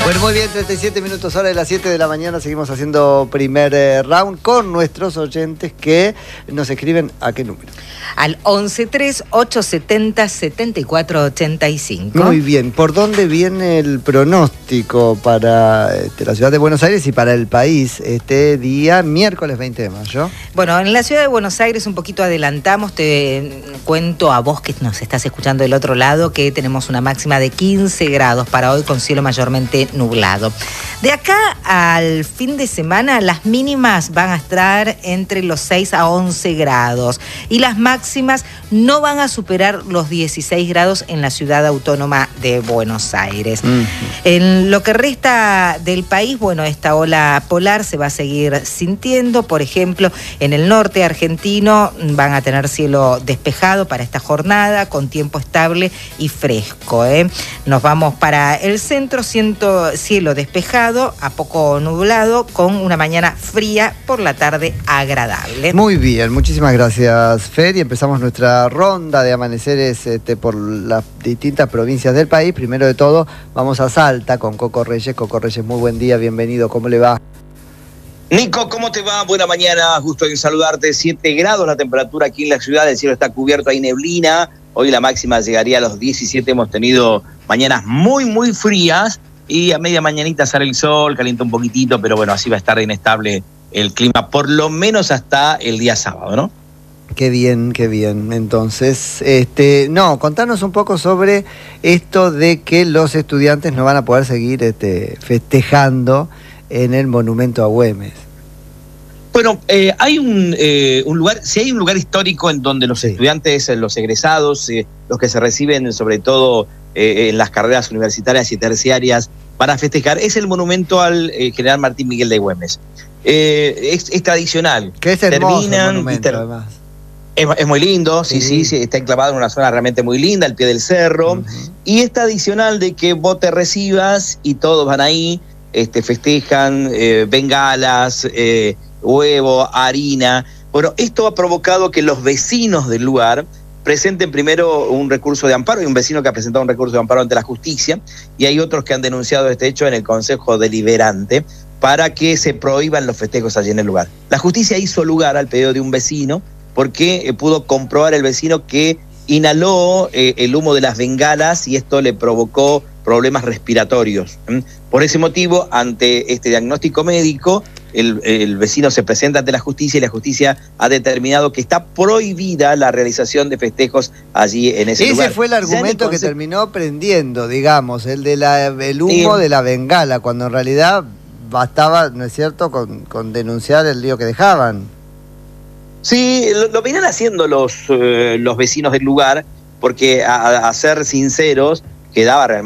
Bueno, muy bien, 37 minutos hora de las 7 de la mañana. Seguimos haciendo primer round con nuestros oyentes que nos escriben a qué número. Al 1138707485. Muy bien, ¿por dónde viene el pronóstico para la ciudad de Buenos Aires y para el país este día miércoles 20 de mayo? Bueno, en la ciudad de Buenos Aires un poquito adelantamos, te cuento a vos que nos estás escuchando del otro lado que tenemos una máxima de 15 grados para hoy con cielo mayormente nublado. De acá al fin de semana las mínimas van a estar entre los 6 a 11 grados y las máximas no van a superar los 16 grados en la ciudad autónoma de Buenos Aires. En lo que resta del país, bueno, esta ola polar se va a seguir sintiendo. Por ejemplo, en el norte argentino van a tener cielo despejado para esta jornada, con tiempo estable y fresco. Nos vamos para el centro, cielo despejado, a poco nublado, con una mañana fría, por la tarde agradable. Muy bien, muchísimas gracias, Fer, y empezamos nuestra ronda de amaneceres por las distintas provincias del país. Primero de todo, vamos a Salta con Coco Reyes. Coco Reyes, muy buen día, bienvenido, ¿cómo le va? Nico, ¿cómo te va? Buena mañana, gusto en saludarte. 7 grados la temperatura aquí en la ciudad, el cielo está cubierto, hay neblina. Hoy la máxima llegaría a los 17, hemos tenido mañanas muy, muy frías y a media mañanita sale el sol, calienta un poquitito, pero bueno, así va a estar inestable el clima, por lo menos hasta el día sábado, ¿no? Qué bien, qué bien. Entonces, contanos un poco sobre esto de que los estudiantes no van a poder seguir festejando en el monumento a Güemes. Bueno, hay un lugar, si hay un lugar histórico en donde los estudiantes, los egresados, los que se reciben sobre todo en las carreras universitarias y terciarias para festejar, es el monumento al general Martín Miguel de Güemes. Es tradicional. Que es hermoso el monumento, además. Es muy lindo, sí, está enclavado en una zona realmente muy linda, al pie del cerro. Y es tradicional de que vos te recibas y todos van ahí, festejan, bengalas, huevo, harina. Bueno, esto ha provocado que los vecinos del lugar presenten primero un recurso de amparo. Hay un vecino que ha presentado un recurso de amparo ante la justicia y hay otros que han denunciado este hecho en el Consejo Deliberante para que se prohíban los festejos allí en el lugar. La justicia hizo lugar al pedido de un vecino porque pudo comprobar el vecino que inhaló el humo de las bengalas y esto le provocó problemas respiratorios. Por ese motivo, ante este diagnóstico médico, el vecino se presenta ante la justicia y la justicia ha determinado que está prohibida la realización de festejos allí en ese lugar. Ese fue el argumento que terminó prendiendo, digamos, el humo de la bengala, cuando en realidad bastaba, ¿no es cierto?, con denunciar el lío que dejaban. Sí, lo vienen haciendo los vecinos del lugar, porque a ser sinceros, quedaba realmente